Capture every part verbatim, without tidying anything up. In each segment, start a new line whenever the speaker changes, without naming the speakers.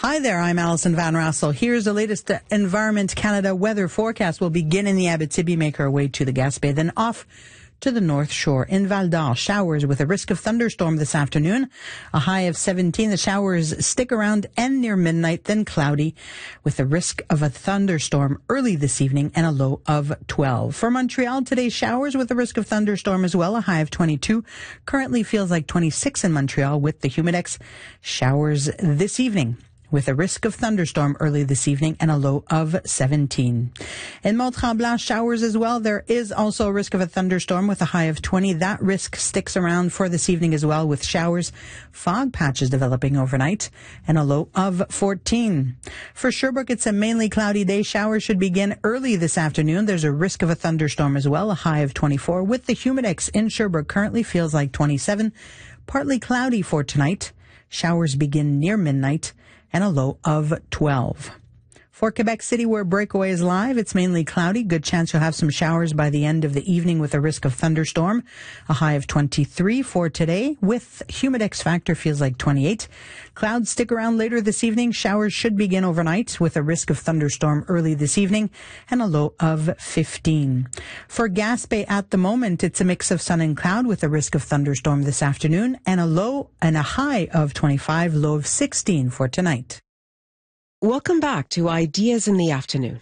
Hi there, I'm Alison Van Rassel. Here's the latest uh, Environment Canada weather forecast. We'll begin in the Abitibi, make our way to the Gaspé, then off to the North Shore. In Val d'Or, showers with a risk of thunderstorm this afternoon. A high of seventeen. The showers stick around and near midnight, then cloudy with a risk of a thunderstorm early this evening and a low of twelve. For Montreal, today showers with a risk of thunderstorm as well. A high of twenty-two. Currently feels like twenty-six in Montreal with the humidex. Showers this evening with a risk of thunderstorm early this evening and a low of seventeen. In Mont-Tremblant, showers as well. There is also a risk of a thunderstorm with a high of twenty. That risk sticks around for this evening as well with showers, fog patches developing overnight, and a low of fourteen. For Sherbrooke, it's a mainly cloudy day. Showers should begin early this afternoon. There's a risk of a thunderstorm as well, a high of twenty-four. With the humidex in Sherbrooke, currently feels like twenty-seven. Partly cloudy for tonight. Showers begin near midnight and a low of twelve. For Quebec City, where Breakaway is live, it's mainly cloudy. Good chance you'll have some showers by the end of the evening with a risk of thunderstorm. A high of twenty-three for today with humidex factor feels like twenty-eight. Clouds stick around later this evening. Showers should begin overnight with a risk of thunderstorm early this evening and a low of fifteen. For Gaspé at the moment, it's a mix of sun and cloud with a risk of thunderstorm this afternoon and a low and a high of twenty-five, low of sixteen for tonight.
Welcome back to Ideas in the Afternoon.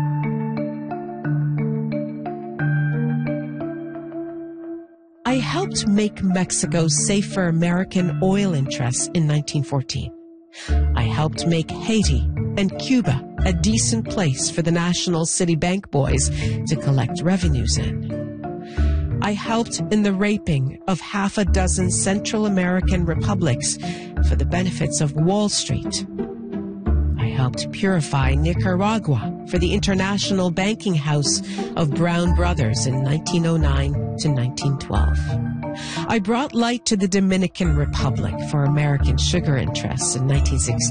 I helped make Mexico safe for American oil interests in nineteen fourteen. I helped make Haiti and Cuba a decent place for the National City Bank boys to collect revenues in. I helped in the raping of half a dozen Central American republics for the benefits of Wall Street. Helped purify Nicaragua for the international banking house of Brown Brothers in nineteen oh nine to nineteen twelve. I brought light to the Dominican Republic for American sugar interests in nineteen sixteen.